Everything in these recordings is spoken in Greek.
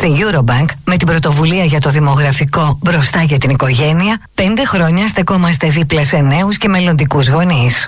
Στη Eurobank, με την πρωτοβουλία για το δημογραφικό μπροστά για την οικογένεια, 5 χρόνια στεκόμαστε δίπλα σε νέους και μελλοντικούς γονείς.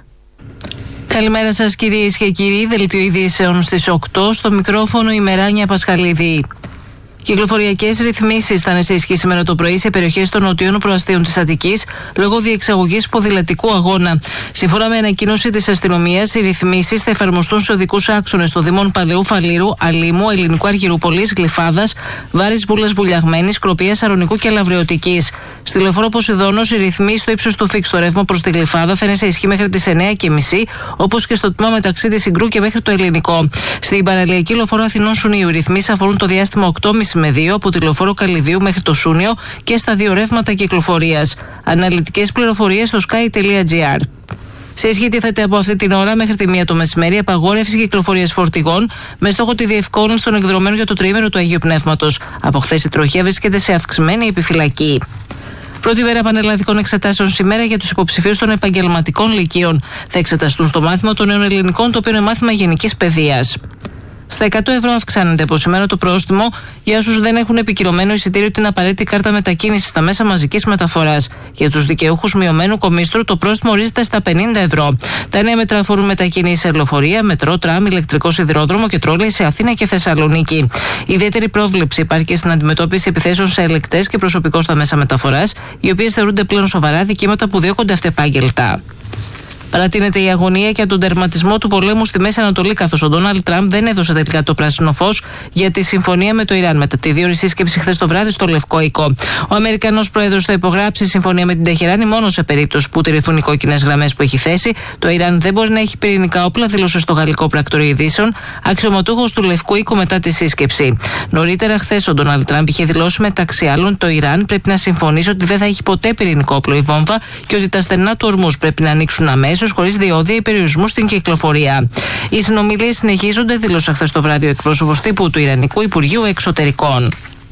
Καλημέρα σας κυρίες και κύριοι, δελτίο ειδήσεων στις 8, στο μικρόφωνο η Μεράνια Πασχαλίδη. Κυκλοφοριακές ρυθμίσεις θα είναι σε ισχύ σήμερα το πρωί σε περιοχές των νοτιών προαστίων της Αττικής λόγω διεξαγωγής ποδηλατικού αγώνα. Σύμφωνα με ανακοίνωση της αστυνομίας, οι ρυθμίσεις θα εφαρμοστούν σε οδικούς άξονες των Δήμων Παλαιού Φαλήρου, Αλήμου, Ελληνικού Αργυρούπολης, Γλυφάδας, Βάρης Βούλας Βουλιαγμένης, Κροπίας, Αρωνικού και Λαβρεωτικής. Στη λεωφόρο Ποσειδώνος, οι ρυθμίσεις στο ύψος του φίξ στο ρεύμα προς τη Γλυφάδα θα είναι σε ισχύ μέχρι τις 9:30, όπως και στο τμήμα μεταξύ της Συγκρού και μέχρι το Ελληνικό. Στην παραλιακή λεωφόρο Αθηνών Σουνίου, οι ρυθμίσεις αφορούν το διάστημα 8:30 με 2 από τη λεωφόρο Καλυβίου μέχρι το Σούνιο και στα δύο ρεύματα κυκλοφορίας. Αναλυτικές πληροφορίες στο sky.gr. Σε ισχύ τίθεται από αυτή την ώρα μέχρι τη 1 το μεσημέρι απαγόρευση κυκλοφορίας φορτηγών με στόχο τη διευκόλυνση των εκδρομένων για το τριήμερο του Αγίου Πνεύματος. Από χθες η τροχιά βρίσκεται σε αυξημένη επιφυλακή. Πρώτη μέρα πανελλαδικών εξετάσεων σήμερα για τους υποψηφίους των επαγγελματικών λυκείων. Θα εξεταστούν στο μάθημα των νέων ελληνικών, το οποίο είναι μάθημα γενικής παιδείας. Στα 100 ευρώ αυξάνεται από σήμερα το πρόστιμο για όσους δεν έχουν επικυρωμένο εισιτήριο την απαραίτητη κάρτα μετακίνησης στα μέσα μαζικής μεταφοράς. Για τους δικαιούχους μειωμένου κομίστρου, το πρόστιμο ορίζεται στα 50 ευρώ. Τα νέα μέτρα αφορούν μετακίνηση σε λεωφορεία, μετρό, τραμ, ηλεκτρικό σιδηρόδρομο και τρόλεϊ σε Αθήνα και Θεσσαλονίκη. Ιδιαίτερη πρόβλεψη υπάρχει και στην αντιμετώπιση επιθέσεων σε ελεκτές και προσωπικό στα μέσα μεταφοράς, οι οποίες θεωρούνται πλέον σοβαρά δικήματα που διώκονται αυτεπάγγελτα. Παρατείνεται η αγωνία για τον τερματισμό του πολέμου στη Μέση Ανατολή, καθώς ο Ντόναλντ Τραμπ δεν έδωσε τελικά το πράσινο φως για τη συμφωνία με το Ιράν μετά τη διόρη σύσκεψη χθες το βράδυ στο Λευκό Οίκο. Ο Αμερικανός πρόεδρος θα υπογράψει συμφωνία με την Τεχεράνη μόνο σε περίπτωση που τηρηθούν οι κόκκινες γραμμές που έχει θέσει. Το Ιράν δεν μπορεί να έχει πυρηνικά όπλα, δήλωσε στο γαλλικό πρακτορείο ειδήσεων αξιωματούχος του Λευκού Οίκου μετά τη σύσκεψη. Νωρίτερα χθες ο Ντόναλντ Τραμπ είχε δηλώσει μεταξύ άλλων το Ιράν πρέπει να συμφωνήσει ότι δεν θα έχει ποτέ πυρηνικό όπλο ή βόμβα και ότι τα στενά του ορμούς πρέπει να ανοίξουν αμέσως, χωρίς διόδια ή περιορισμού στην κυκλοφορία. Οι συνομιλίες συνεχίζονται, δήλωσε χθες το βράδυ ο εκπρόσωπος τύπου του Ιρανικού Υπουργείου Εξωτερικών.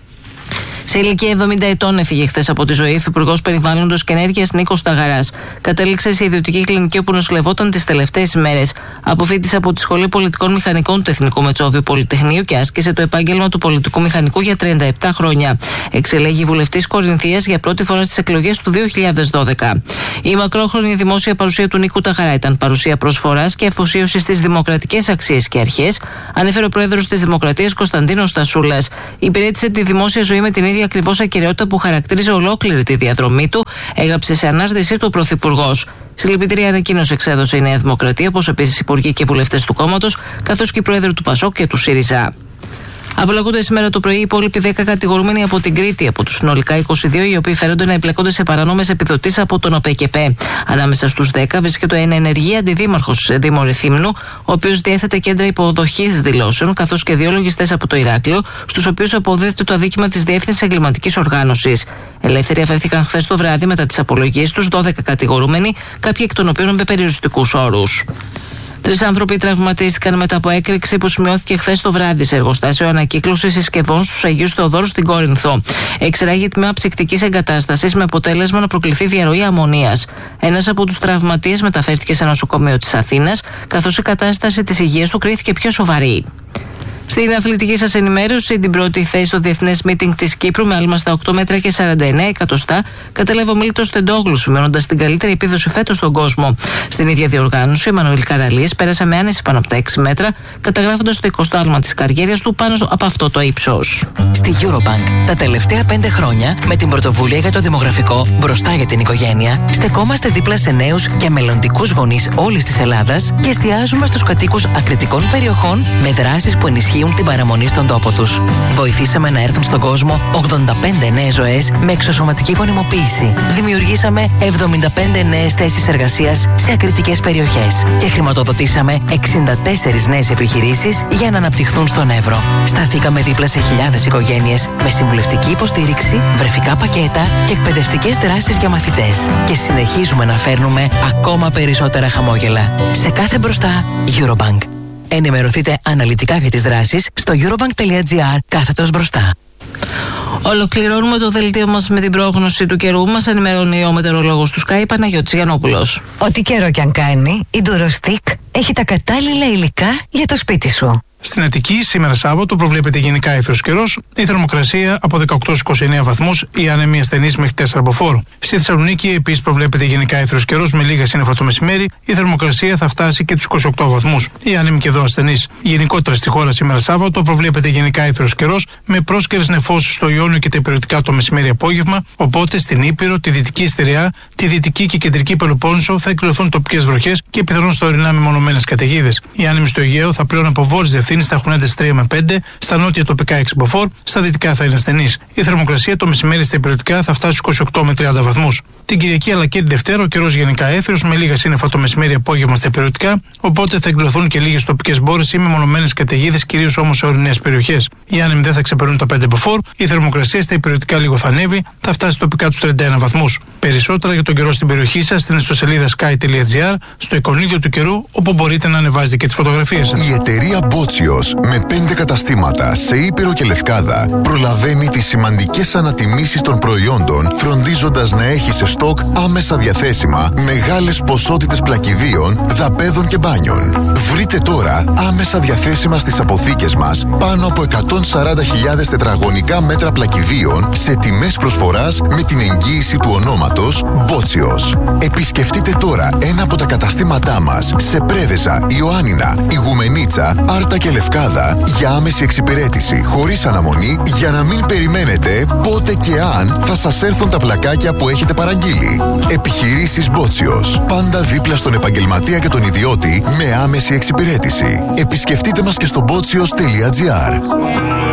Σε ηλικία 70 ετών έφυγε χθες από τη ζωή ο Υφυπουργός Περιβάλλοντος και Ενέργειας Νίκος Σταγαράς. Κατέληξε σε ιδιωτική κλινική όπου νοσηλευόταν τις τελευταίες ημέρες. Αποφοίτησε από τη Σχολή Πολιτικών Μηχανικών του Εθνικού Μετσόβιου Πολυτεχνείου και άσκησε το επάγγελμα του πολιτικού μηχανικού για 37 χρόνια. Εξελέγει βουλευτής Κορινθίας για πρώτη φορά στις εκλογές του 2012. Η μακρόχρονη δημόσια παρουσία του Νίκου Ταγαρά ήταν παρουσία προσφοράς και αφοσίωση στις δημοκρατικές αξίες και αρχές, ανέφερε ο πρόεδρος της Δημοκρατίας Κωνσταντίνος Στασούλας. Υπηρέτησε τη δημόσια ζωή με την ίδια ακριβώς ακεραιότητα που χαρακτήριζε ολόκληρη τη διαδρομή του, έγραψε σε ανάρτησή του ο Πρωθυπουργός. Συλληπιτήρια ανακοίνωση εξέδωσε η Νέα Δημοκρατία, όπως επίσης υπουργοί και βουλευτές του κόμματος, καθώς και οι πρόεδροι του ΠΑΣΟΚ και του ΣΥΡΙΖΑ. Απολογούνται σήμερα το πρωί οι υπόλοιποι 10 κατηγορούμενοι από την Κρήτη, από τους συνολικά 22, οι οποίοι φέρονται να εμπλεκόνται σε παρανόμες επιδοτήσεις από τον ΟΠΕΚΕΠΕ. Ανάμεσα στους 10 βρίσκεται ένα ενεργή αντιδήμαρχος Δήμο Ρηθύμνου, ο οποίος διέθετε κέντρα υποδοχής δηλώσεων, καθώς και 2 λογιστές από το Ηράκλειο, στους οποίους αποδίδεται το αδίκημα της Διεύθυνσης Εγκληματικής Οργάνωσης. Ελεύθεροι αφέθηκαν χθες το βράδυ μετά τις απολογίες τους 12 κατηγορούμενοι, κάποιοι εκ των οποίων με περιοριστικούς όρους. 3 άνθρωποι τραυματίστηκαν μετά από έκρηξη που σημειώθηκε χθες το βράδυ σε εργοστάσιο ανακύκλωσης συσκευών στους Αγίους Θεοδόρους στην Κόρινθο. Εξεράγει τμήμα ψυκτικής εγκατάστασης με αποτέλεσμα να προκληθεί διαρροή αμμονίας. Ένας από τους τραυματίες μεταφέρθηκε σε νοσοκομείο της Αθήνας, καθώς η κατάσταση της υγείας του κρίθηκε πιο σοβαρή. Στην αθλητική σας ενημέρωση, την πρώτη θέση στο Διεθνές Μίτινγκ της Κύπρου με άλμα στα 8 μέτρα και 49 εκατοστά κατέλαβε ο Μίλτος Τεντόγλου, σημειώνοντας την καλύτερη επίδοση φέτος στον κόσμο. Στην ίδια διοργάνωση, ο Εμμανουήλ Καραλής πέρασε με άνεση πάνω από τα 6 μέτρα, καταγράφοντας το 20ο άλμα της καριέρας του πάνω από αυτό το ύψος. Στη Eurobank, τα τελευταία 5 χρόνια, με την πρωτοβουλία για το δημογραφικό μπροστά για την οικογένεια, στεκόμαστε δίπλα σε νέους και μελλοντικούς γονείς όλης της Ελλάδας και εστιάζουμε στους κατοίκους ακριτικών περιοχών με δράσεις που ενισχύουν την παραμονή στον τόπο τους. Βοηθήσαμε να έρθουν στον κόσμο 85 νέες ζωές με εξωσωματική γονιμοποίηση. Δημιουργήσαμε 75 νέες θέσεις εργασίας σε ακριτικές περιοχές και χρηματοδοτήσαμε 64 νέες επιχειρήσεις για να αναπτυχθούν στον Εύρο. Σταθήκαμε δίπλα σε χιλιάδες οικογένειες με συμβουλευτική υποστήριξη, βρεφικά πακέτα και εκπαιδευτικές δράσεις για μαθητές. Και συνεχίζουμε να φέρνουμε ακόμα περισσότερα χαμόγελα. Σε κάθε μπροστά, Eurobank. Ενημερωθείτε αναλυτικά για τις δράσεις στο eurobank.gr/μπροστά. Ολοκληρώνουμε το δελτίο μας με την πρόγνωση του καιρού. Μας ενημερώνει ο μετεωρολόγος του Sky, Παναγιώτης Γιαννόπουλος. Ό,τι καιρό κι αν κάνει, η Ντουροστικ έχει τα κατάλληλα υλικά για το σπίτι σου. Στην Αττική, σήμερα Σάββατο, προβλέπεται γενικά αίθριος καιρός, η θερμοκρασία από 18-29 βαθμούς, οι άνεμοι ασθενείς μέχρι 4 μποφόρ. Στη Θεσσαλονίκη, επίσης, προβλέπεται γενικά αίθριος καιρός με λίγα σύννεφα το μεσημέρι, η θερμοκρασία θα φτάσει και τους 28 βαθμούς, οι άνεμοι και εδώ ασθενείς. Γενικότερα στη χώρα, σήμερα Σάββατο, προβλέπεται γενικά αίθριος καιρός με πρόσκαιρες νεφώσεις στο Ιόνιο και τα υπηρετικά το μεσημέρι-απόγευμα, οπότε στην Ήπειρο, τη Δυτική Στερεά, τη Δυτική και Κεντρική Πελοπόννησο θα εκδηλωθούν τοπικές βροχές και πιθανόν στα ορεινά μεμονωμένες καταιγίδες. Οι άνεμοι στο Αιγαίο θα πλέον από βόρειες διευθύνσεις θα έχουν ένταση 3 με 5, στα νότια τοπικά 6 μποφόρ, στα δυτικά θα είναι ασθενής. Η θερμοκρασία το μεσημέρι στα υπηρετικά θα φτάσει στους 28 με 30 βαθμούς. Την Κυριακή αλλά και την Δευτέρα ο καιρός γενικά έθριος με λίγα σύννεφα το μεσημέρι-απόγευμα στα υπηρετικά, οπότε θα εκδηλωθούν και λίγες τοπικές μπόρες ή μεμονωμένες καταιγίδες, κυρίως όμως σε ορεινές περιοχές. Οι άνεμοι δεν θα ξεπερνούν τα 5 μποφόρ, η θερμοκρασία στα υπηρετικά λίγο θα ανέβει, θα φτάσει τοπικά τους 31 βαθμούς. Περισσότερα για τον καιρό στην περιοχή σας στην ιστοσελίδα sky.gr, στο εικονίδιο του καιρού, όπου μπορείτε να ανεβάζετε και τις φωτογραφίες σας. Η εταιρεία Botsios με 5 καταστήματα σε Ήπειρο και Λευκάδα προλαβαίνει τις σημαντικές ανατιμήσεις των προϊόντων, φροντίζοντας να έχει σε στόκ άμεσα διαθέσιμα μεγάλες ποσότητες πλακιδίων, δαπέδων και μπάνιων. Βρείτε τώρα άμεσα διαθέσιμα στις αποθήκες μας πάνω από 140.000 τετραγωνικά μέτρα πλακιδίων σε τιμές προσφοράς με την εγγύηση του ονόματος Botsios. Επισκεφτείτε τώρα ένα από τα καταστήματά μας σε Πρέβεζα, Ιωάννινα, Ιγουμενίτσα, Άρτα και Λευκάδα για άμεση εξυπηρέτηση χωρίς αναμονή, για να μην περιμένετε πότε και αν θα σας έρθουν τα πλακάκια που έχετε παραγγείλει. Επιχειρήσεις Botsios. Πάντα δίπλα στον επαγγελματία και τον ιδιώτη με άμεση εξυπηρέτηση. Επισκεφτείτε μας και στο botsios.gr.